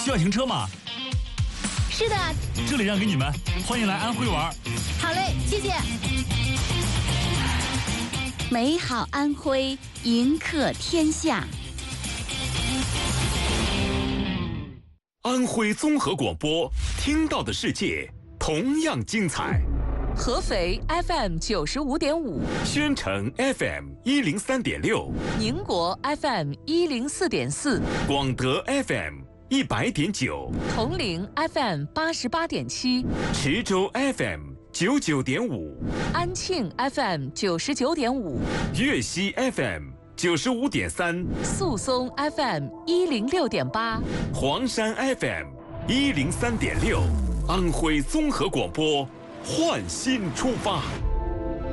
需要停车吗？ 是的， 这里让给你们，欢迎来安徽玩。 好嘞，谢谢。 美好安徽，迎客天下。 安徽综合广播，听到的世界同样精彩。 合肥 FM 95.5， 宣城 FM 103.6， 宁国 FM 104.4， 广德 FM 100.9， 铜陵 FM 88.7， 池州 FM 99.5， 安庆 FM 99.5， 粤西 FM 95.3， 宿松 FM 106.8， 黄山 FM 103.6，安徽综合广播，焕新出发。